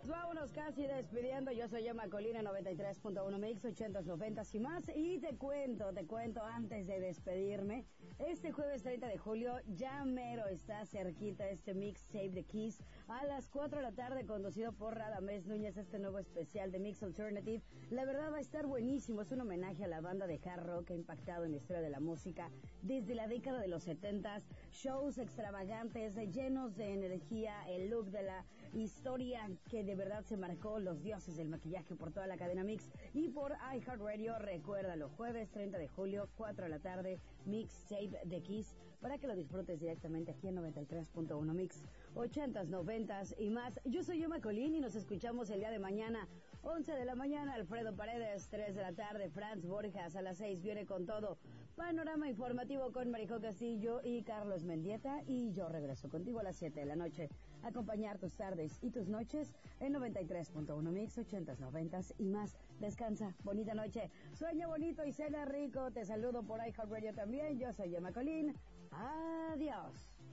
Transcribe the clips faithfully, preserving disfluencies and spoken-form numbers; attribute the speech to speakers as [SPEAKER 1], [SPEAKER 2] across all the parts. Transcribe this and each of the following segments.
[SPEAKER 1] Vámonos casi despidiendo. Yo soy Emma Colina, noventa y tres punto uno Mix, ochentas, noventas y más. Y te cuento, te cuento antes de despedirme. Este jueves treinta de julio, ya mero está cerquita este Mix Save the Keys a las cuatro de la tarde, conducido por Radamés Núñez, este nuevo especial de Mix Alternative. La verdad va a estar buenísimo. Es un homenaje a la banda de hard rock que ha impactado en la historia de la música desde la década de los setentas. Shows extravagantes, llenos de energía, el look de la historia que de verdad se marcó, los dioses del maquillaje por toda la cadena Mix y por iHeartRadio. Recuérdalo, jueves treinta de julio, cuatro de la tarde, Mix Save the Keys, para que lo disfrutes directamente aquí en noventa y tres punto uno Mix, ochentas, noventas y más. Yo soy Emma Colín y nos escuchamos el día de mañana, once de la mañana, Alfredo Paredes, tres de la tarde, Franz Borjas, a las seis viene con todo, panorama informativo con Marijó Castillo y Carlos Mendieta, y yo regreso contigo a las siete de la noche, a acompañar tus tardes y tus noches en noventa y tres punto uno Mix, ochentas, noventas y más. Descansa, bonita noche, sueña bonito y cena rico. Te saludo por iHeartRadio también. Yo soy Emma Colín. Adiós.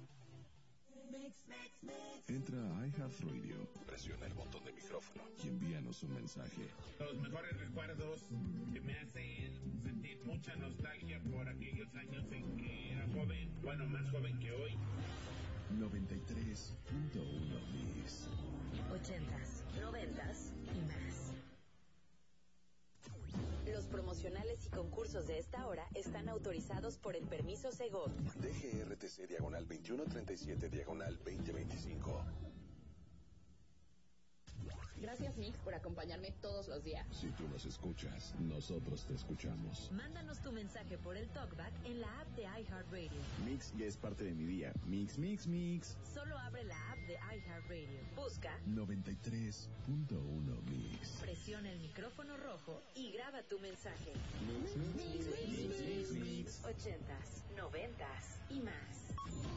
[SPEAKER 2] Entra a iHeartRadio, presiona el botón de micrófono y envíanos un mensaje.
[SPEAKER 3] Los mejores recuerdos que me hacen sentir mucha nostalgia por aquellos años en que era joven, bueno, más joven que hoy.
[SPEAKER 2] noventa y tres punto uno Mix.
[SPEAKER 4] Ochentas, noventas y más. Los promocionales y concursos de esta hora están autorizados por el permiso Segov.
[SPEAKER 2] D G R T C diagonal veintiuno treinta y siete diagonal veinte veinticinco.
[SPEAKER 5] Gracias, Mix, por acompañarme todos los días.
[SPEAKER 2] Si tú nos escuchas, nosotros te escuchamos.
[SPEAKER 4] Mándanos tu mensaje por el TalkBack en la app de iHeartRadio.
[SPEAKER 2] Mix ya es parte de mi día. Mix, mix, mix.
[SPEAKER 4] Solo abre la app de iHeartRadio. Busca
[SPEAKER 2] noventa y tres punto uno Mix.
[SPEAKER 4] Presiona el micrófono rojo y graba tu mensaje.
[SPEAKER 2] Mix, mix, mix, mix, mix, mix.
[SPEAKER 4] Ochentas, noventas y más.